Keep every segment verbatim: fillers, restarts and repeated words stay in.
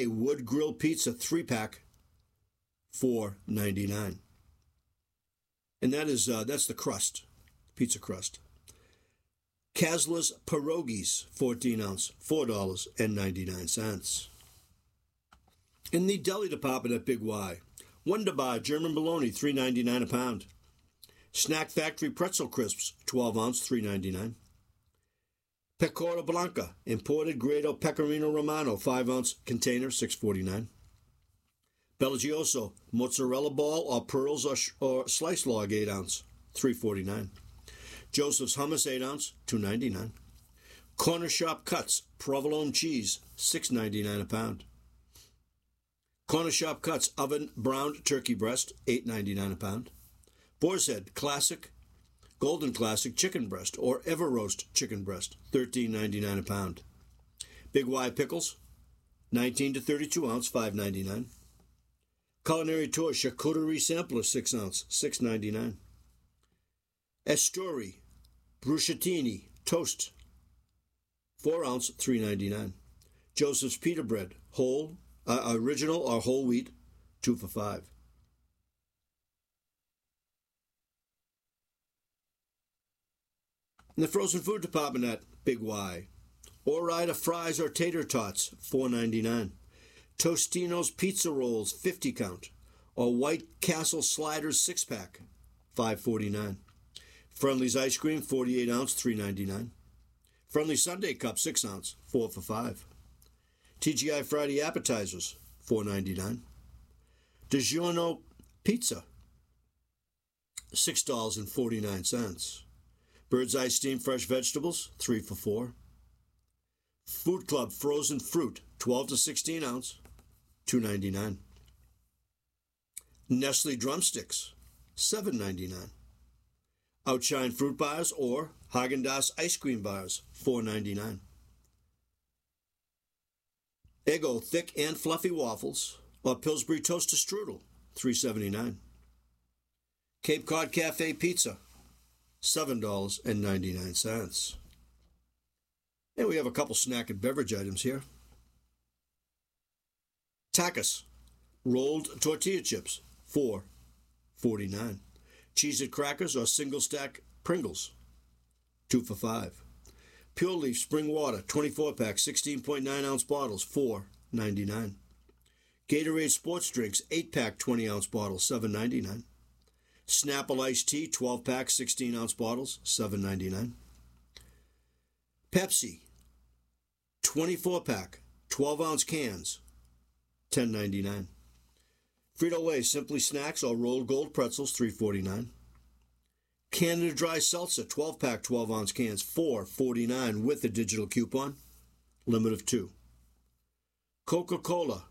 K Wood Grill Pizza three pack, four ninety-nine. And that is uh, that's the crust, pizza crust. Kasler's Pierogies, fourteen ounce, four dollars and ninety-nine cents. In the deli department at Big Y, Wunderbar German bologna, three ninety-nine a pound. Snack Factory pretzel crisps, twelve ounce, three ninety-nine. Pecora Blanca imported Grado Pecorino Romano, five ounce container, six forty-nine. Belgioso mozzarella ball or pearls or, or slice log, eight ounce, three forty-nine. Joseph's hummus, eight ounce, two ninety-nine. Corner Shop Cuts provolone cheese, six ninety-nine a pound. Corner Shop Cuts oven browned turkey breast, eight ninety-nine a pound. Boar's Head Classic Golden Classic chicken breast or Ever Roast chicken breast, thirteen ninety-nine a pound. Big Y pickles, nineteen to thirty-two ounce, five ninety-nine. Culinary Tour charcuterie sampler, six ounce, six ninety-nine. Estori bruschettini toast, four ounce, three ninety-nine. Joseph's pita bread whole uh, original or whole wheat, two for five. In the frozen food department at Big Y, Ore-Ida fries or tater tots, four ninety-nine. Tostino's pizza rolls, fifty count, or White Castle sliders six pack, five forty-nine. Friendly's ice cream, forty-eight ounce, three ninety-nine. Friendly Sunday cup, six ounce, four for five. T G I Friday appetizers, four ninety-nine. DiGiorno pizza, six dollars and forty-nine cents. Bird's Eye steamed fresh vegetables, three for four. Food Club frozen fruit, twelve to sixteen ounce, two ninety-nine. Nestle drumsticks, seven ninety-nine. Outshine fruit bars or Haagen-Dazs ice cream bars, four ninety-nine. Eggo thick and fluffy waffles or Pillsbury toaster strudel, three seventy-nine. Cape Cod Cafe pizza, seven dollars and ninety-nine cents. And we have a couple snack and beverage items here. Tacos rolled tortilla chips, four forty-nine. Cheez-It crackers or single stack Pringles, two for five. Pure Leaf spring water, twenty-four pack, sixteen point nine ounce bottles, four ninety-nine. Gatorade sports drinks, eight pack, twenty ounce bottles, seven ninety-nine. Snapple iced tea, twelve pack, sixteen ounce bottles, seven ninety-nine. Pepsi, twenty-four pack, twelve ounce cans, ten ninety-nine. Frito-Lay Simply Snacks or rolled gold pretzels, three forty-nine. Canada Dry Seltzer, twelve pack, twelve ounce cans, four forty-nine with a digital coupon, limit of two. Coca-Cola,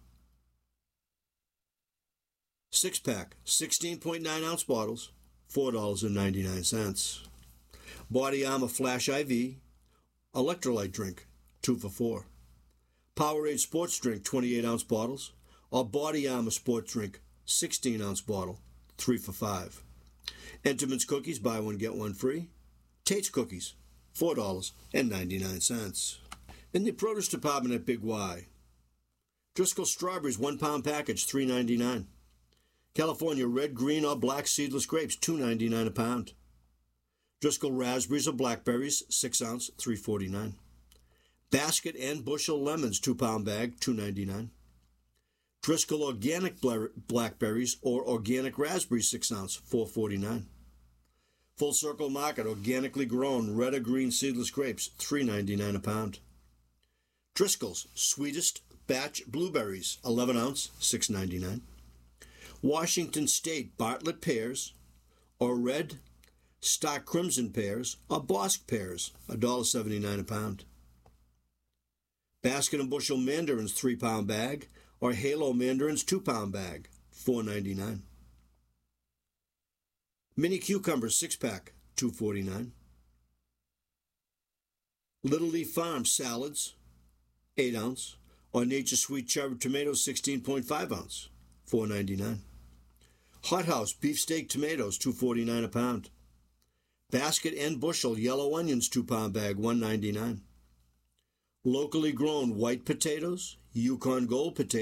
six pack, sixteen point nine ounce bottles, four dollars and ninety-nine cents. Body Armor Flash I V, electrolyte drink, two for four. Powerade Sports Drink, twenty-eight ounce bottles, or Body Armor Sports Drink, sixteen ounce bottle, three for five. Entenmann's Cookies, buy one, get one free. Tate's Cookies, four dollars and ninety-nine cents. In the produce department at Big Y, Driscoll Strawberries, one pound package, three ninety-nine. California red, green, or black seedless grapes, two ninety-nine a pound. Driscoll Raspberries or blackberries, six ounce, three forty-nine. Basket and bushel lemons, two pound bag, two ninety-nine. Driscoll Organic Blackberries or Organic Raspberries, six ounce, four forty-nine. Full Circle Market organically grown red or green seedless grapes, three ninety-nine a pound. Driscoll's Sweetest Batch Blueberries, eleven ounce, six ninety-nine. Washington State Bartlett Pears or Red Star Crimson Pears or Bosque Pears, one dollar and seventy-nine a pound. Basket and Bushel Mandarins, three pound bag, or Halo Mandarins, two pound bag, four ninety-nine. Mini Cucumbers, six pack, two forty-nine. Little Leaf Farm Salads, eight ounce, or Nature Sweet Cherry Tomatoes, sixteen point five ounce, four ninety-nine. Hot House Beefsteak Tomatoes, two forty-nine a pound. Basket and Bushel Yellow Onions, two pound bag, one ninety-nine. Locally grown white potatoes, Yukon Gold potatoes,